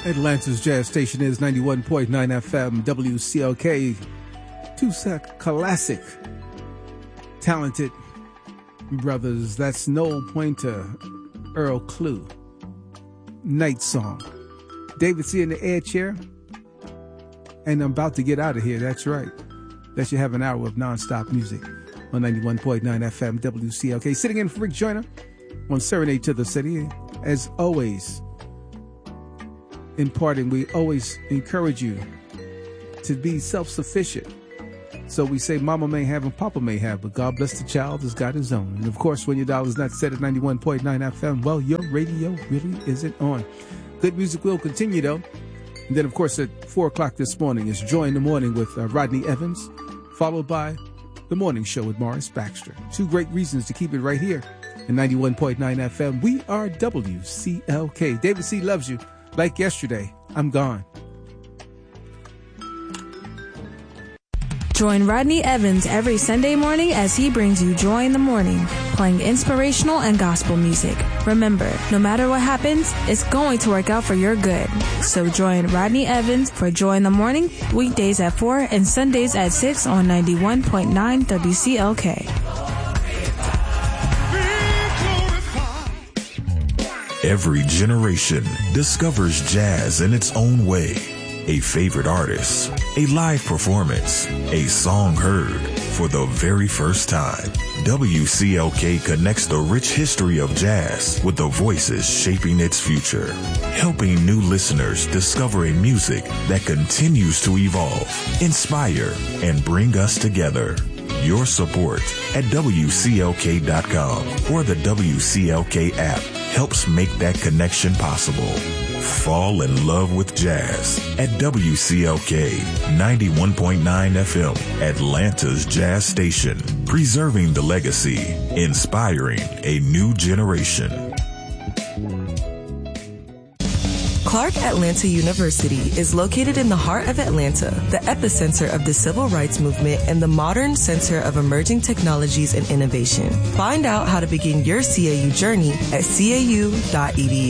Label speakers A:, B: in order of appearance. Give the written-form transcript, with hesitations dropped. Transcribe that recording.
A: Atlanta's jazz station is 91.9 FM WCLK. Two-sec classic. Talented brothers. That's Noel Pointer, Earl Klugh. Night Song. David C. in the air chair. And I'm about to get out of here. That's right. That should have an hour of non-stop music on 91.9 FM WCLK. Sitting in for Rick Joyner on Serenade to the City. As always, in parting, we always encourage you to be self-sufficient. So we say mama may have and papa may have, but God bless the child has got his own. And of course, when your dollar's not set at 91.9 FM, well, your radio really isn't on. Good music will continue, though. And then, of course, at 4 o'clock this morning is Joy in the Morning with Rodney Evans, followed by The Morning Show with Morris Baxter. Two great reasons to keep it right here at 91.9 FM. We are WCLK. David C. loves you. Like yesterday, I'm gone.
B: Join Rodney Evans every Sunday morning as he brings you Joy in the Morning, playing inspirational and gospel music. Remember, no matter what happens, it's going to work out for your good. So join Rodney Evans for Joy in the Morning, weekdays at 4 and Sundays at 6 on 91.9 WCLK.
C: Every generation discovers jazz in its own way. A favorite artist, a live performance, a song heard for the very first time. WCLK connects the rich history of jazz with the voices shaping its future, helping new listeners discover a music that continues to evolve, inspire, and bring us together. Your support at WCLK.com or the WCLK app helps make that connection possible. Fall in love with jazz at WCLK 91.9 FM, Atlanta's jazz station, preserving the legacy, inspiring a new generation.
D: Clark Atlanta University is located in the heart of Atlanta, the epicenter of the civil rights movement and the modern center of emerging technologies and innovation. Find out how to begin your CAU journey at cau.edu.